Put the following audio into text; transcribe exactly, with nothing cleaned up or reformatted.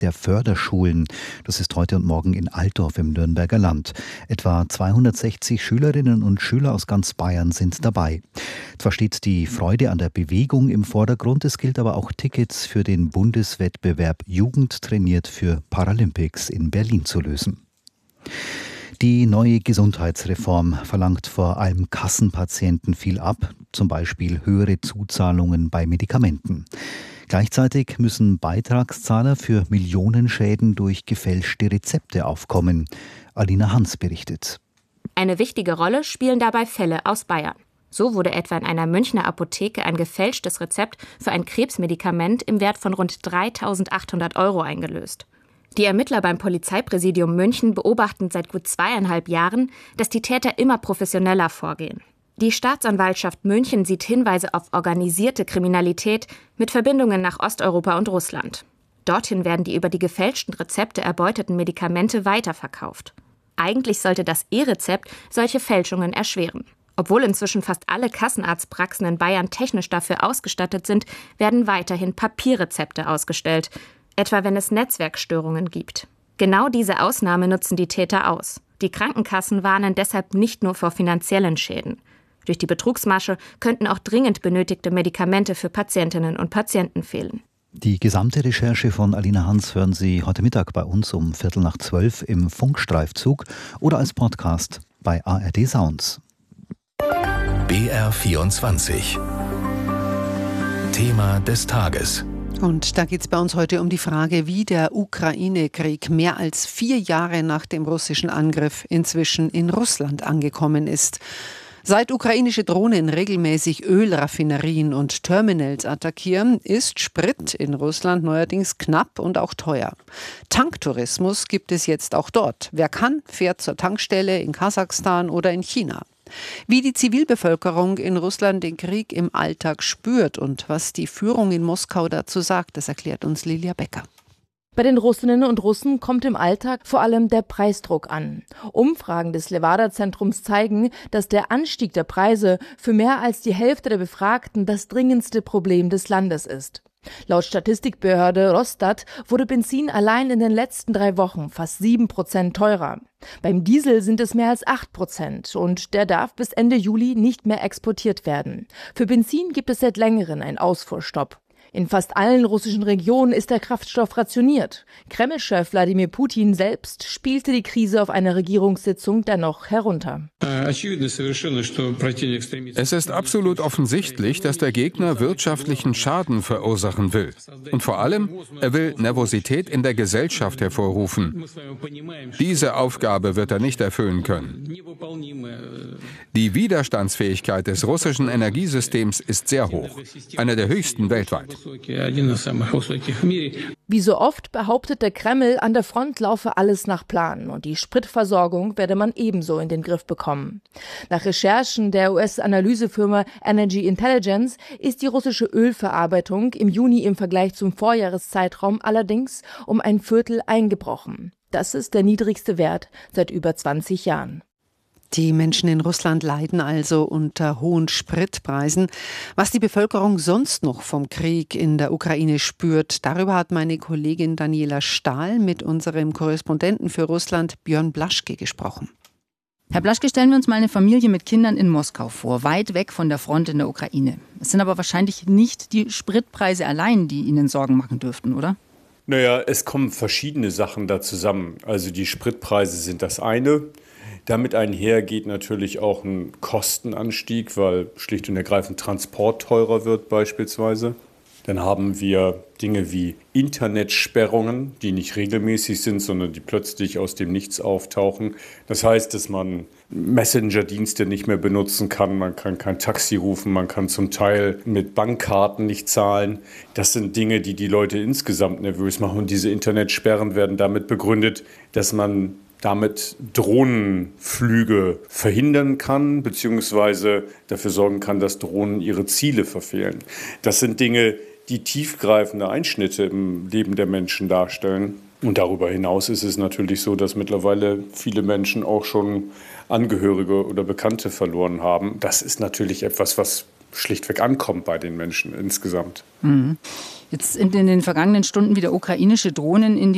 der Förderschulen. Das ist heute und morgen in Altdorf im Nürnberger Land. Etwa zweihundertsechzig Schülerinnen und Schüler aus ganz Bayern sind dabei. Zwar steht die Freude an der Bewegung im Vordergrund, es gilt aber auch Tickets für den Bundeswettbewerb Jugend trainiert für Paralympics in Berlin zu lösen. Die neue Gesundheitsreform verlangt vor allem Kassenpatienten viel ab, zum Beispiel höhere Zuzahlungen bei Medikamenten. Gleichzeitig müssen Beitragszahler für Millionenschäden durch gefälschte Rezepte aufkommen. Alina Hans berichtet. Eine wichtige Rolle spielen dabei Fälle aus Bayern. So wurde etwa in einer Münchner Apotheke ein gefälschtes Rezept für ein Krebsmedikament im Wert von rund dreitausendachthundert Euro eingelöst. Die Ermittler beim Polizeipräsidium München beobachten seit gut zweieinhalb Jahren, dass die Täter immer professioneller vorgehen. Die Staatsanwaltschaft München sieht Hinweise auf organisierte Kriminalität mit Verbindungen nach Osteuropa und Russland. Dorthin werden die über die gefälschten Rezepte erbeuteten Medikamente weiterverkauft. Eigentlich sollte das E-Rezept solche Fälschungen erschweren. Obwohl inzwischen fast alle Kassenarztpraxen in Bayern technisch dafür ausgestattet sind, werden weiterhin Papierrezepte ausgestellt, etwa wenn es Netzwerkstörungen gibt. Genau diese Ausnahme nutzen die Täter aus. Die Krankenkassen warnen deshalb nicht nur vor finanziellen Schäden. Durch die Betrugsmasche könnten auch dringend benötigte Medikamente für Patientinnen und Patienten fehlen. Die gesamte Recherche von Alina Hans hören Sie heute Mittag bei uns um Viertel nach zwölf im Funkstreifzug oder als Podcast bei A R D Sounds. B R vierundzwanzig. Thema des Tages. Und da geht es bei uns heute um die Frage, wie der Ukraine-Krieg mehr als vier Jahre nach dem russischen Angriff inzwischen in Russland angekommen ist. Seit ukrainische Drohnen regelmäßig Ölraffinerien und Terminals attackieren, ist Sprit in Russland neuerdings knapp und auch teuer. Tanktourismus gibt es jetzt auch dort. Wer kann, fährt zur Tankstelle in Kasachstan oder in China. Wie die Zivilbevölkerung in Russland den Krieg im Alltag spürt und was die Führung in Moskau dazu sagt, das erklärt uns Lilia Becker. Bei den Russinnen und Russen kommt im Alltag vor allem der Preisdruck an. Umfragen des Levada-Zentrums zeigen, dass der Anstieg der Preise für mehr als die Hälfte der Befragten das dringendste Problem des Landes ist. Laut Statistikbehörde Rosstat wurde Benzin allein in den letzten drei Wochen fast sieben Prozent teurer. Beim Diesel sind es mehr als acht Prozent und der darf bis Ende Juli nicht mehr exportiert werden. Für Benzin gibt es seit längerem einen Ausfuhrstopp. In fast allen russischen Regionen ist der Kraftstoff rationiert. Kreml-Chef Wladimir Putin selbst spielte die Krise auf einer Regierungssitzung dennoch herunter. Es ist absolut offensichtlich, dass der Gegner wirtschaftlichen Schaden verursachen will. Und vor allem, er will Nervosität in der Gesellschaft hervorrufen. Diese Aufgabe wird er nicht erfüllen können. Die Widerstandsfähigkeit des russischen Energiesystems ist sehr hoch, eine der höchsten weltweit. Wie so oft behauptet der Kreml, an der Front laufe alles nach Plan und die Spritversorgung werde man ebenso in den Griff bekommen. Nach Recherchen der U S-Analysefirma Energy Intelligence ist die russische Ölverarbeitung im Juni im Vergleich zum Vorjahreszeitraum allerdings um ein Viertel eingebrochen. Das ist der niedrigste Wert seit über zwanzig Jahren. Die Menschen in Russland leiden also unter hohen Spritpreisen. Was die Bevölkerung sonst noch vom Krieg in der Ukraine spürt, darüber hat meine Kollegin Daniela Stahl mit unserem Korrespondenten für Russland Björn Blaschke gesprochen. Herr Blaschke, stellen wir uns mal eine Familie mit Kindern in Moskau vor, weit weg von der Front in der Ukraine. Es sind aber wahrscheinlich nicht die Spritpreise allein, die Ihnen Sorgen machen dürften, oder? Naja, es kommen verschiedene Sachen da zusammen. Also die Spritpreise sind das eine. Damit einher geht natürlich auch ein Kostenanstieg, weil schlicht und ergreifend Transport teurer wird beispielsweise. Dann haben wir Dinge wie Internetsperrungen, die nicht regelmäßig sind, sondern die plötzlich aus dem Nichts auftauchen. Das heißt, dass man Messenger-Dienste nicht mehr benutzen kann, man kann kein Taxi rufen, man kann zum Teil mit Bankkarten nicht zahlen. Das sind Dinge, die die Leute insgesamt nervös machen. Und diese Internetsperren werden damit begründet, dass man damit Drohnenflüge verhindern kann, beziehungsweise dafür sorgen kann, dass Drohnen ihre Ziele verfehlen. Das sind Dinge, die tiefgreifende Einschnitte im Leben der Menschen darstellen. Und darüber hinaus ist es natürlich so, dass mittlerweile viele Menschen auch schon Angehörige oder Bekannte verloren haben. Das ist natürlich etwas, was schlichtweg ankommt bei den Menschen insgesamt. Mhm. Jetzt sind in den vergangenen Stunden wieder ukrainische Drohnen in die